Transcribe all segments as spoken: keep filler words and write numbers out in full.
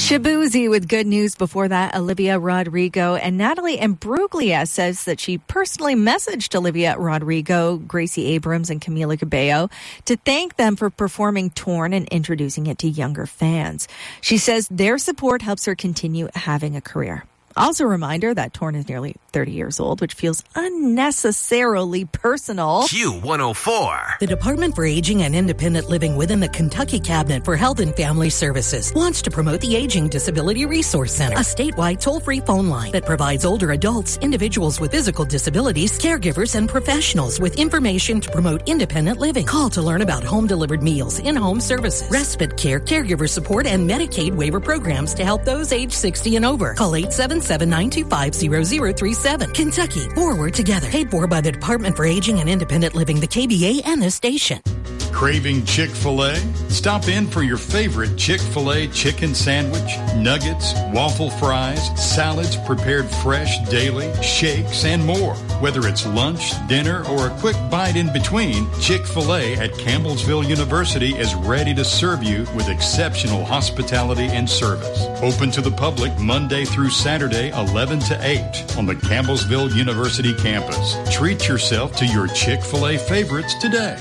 Shabuzi with good news before that. Olivia Rodrigo and Natalie Imbruglia says that she personally messaged Olivia Rodrigo, Gracie Abrams, and Camila Cabello to thank them for performing Torn and introducing it to younger fans. She says their support helps her continue having a career. Also a reminder that Torn is nearly thirty years old, which feels unnecessarily personal. Q one oh four. The Department for Aging and Independent Living within the Kentucky Cabinet for Health and Family Services wants to promote the Aging Disability Resource Center, a statewide toll-free phone line that provides older adults, individuals with physical disabilities, caregivers, and professionals with information to promote independent living. Call to learn about home-delivered meals, in-home services, respite care, caregiver support, and Medicaid waiver programs to help those age sixty and over. Call eight seven seven, nine two five, zero zero three seven. Kentucky, forward together. Paid for by the Department for Aging and Independent Living, the K B A, and this station. Craving Chick-fil-A? Stop in for your favorite Chick-fil-A chicken sandwich, nuggets, waffle fries, salads prepared fresh daily, shakes, and more. Whether it's lunch, dinner, or a quick bite in between, Chick-fil-A at Campbellsville University is ready to serve you with exceptional hospitality and service. Open to the public Monday through Saturday, eleven to eight on the Campbellsville University campus. Treat yourself to your Chick-fil-A favorites today.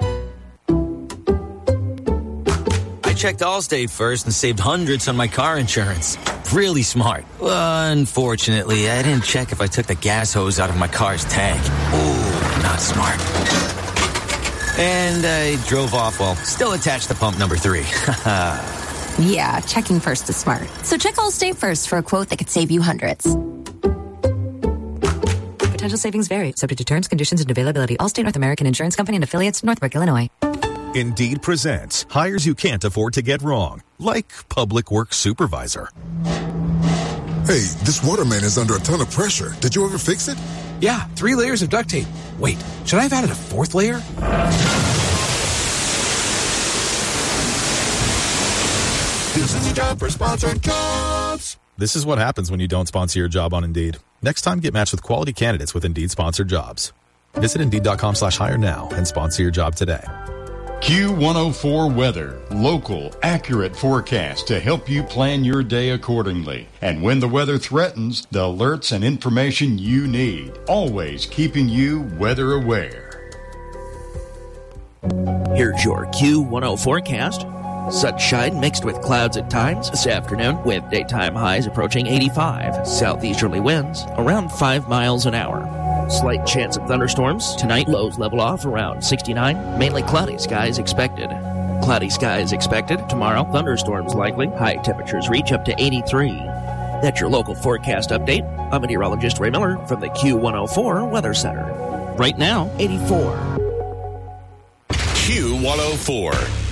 Checked Allstate first and saved hundreds on my car insurance. Really smart. Unfortunately, I didn't check if I took the gas hose out of my car's tank. Ooh, not smart. And I drove off while still attached to pump number three. Yeah, checking first is smart. So check Allstate first for a quote that could save you hundreds. Potential savings vary, subject to terms, conditions, and availability. Allstate North American Insurance Company and affiliates, Northbrook, Illinois. Indeed presents hires you can't afford to get wrong, like public works supervisor. Hey, this waterman is under a ton of pressure. Did you ever fix it? Yeah, three layers of duct tape. Wait, should I have added a fourth layer? This is a job for sponsored jobs. This is what happens when you don't sponsor your job on Indeed. Next time, get matched with quality candidates with Indeed sponsored jobs. Visit Indeed.com slash hire now and sponsor your job today. Q one oh four Weather. Local, accurate forecast to help you plan your day accordingly. And when the weather threatens, the alerts and information you need. Always keeping you weather aware. Here's your Q one oh forecast. Sunshine mixed with clouds at times this afternoon, with daytime highs approaching eighty-five. Southeasterly winds around five miles an hour. Slight chance of thunderstorms. Tonight, lows level off around sixty-nine. Mainly cloudy skies expected. Cloudy skies expected. Tomorrow, thunderstorms likely. High temperatures reach up to eighty-three. That's your local forecast update. I'm meteorologist Ray Miller from the Q one oh four Weather Center. Right now, eighty-four. Q one oh four.